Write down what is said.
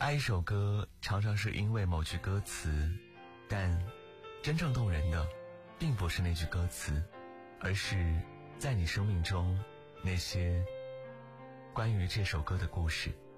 爱一首歌常常是因为某句歌词，但真正动人的并不是那句歌词，而是在你生命中那些关于这首歌的故事。